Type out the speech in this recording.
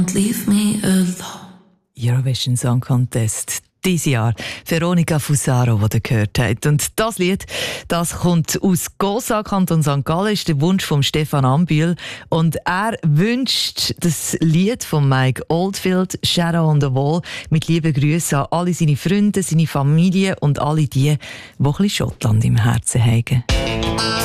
Leave me alone. Eurovision Song Contest dieses Jahr. Veronica Fusaro, die ihr gehört habt. Und das Lied, das kommt aus Gosa, Kanton St. Gallen, ist der Wunsch von Stefan Ambühl. Und er wünscht das Lied von Mike Oldfield, Shadow on the Wall, mit lieben Grüßen an alle seine Freunde, seine Familie und alle die ein bisschen Schottland im Herzen haben.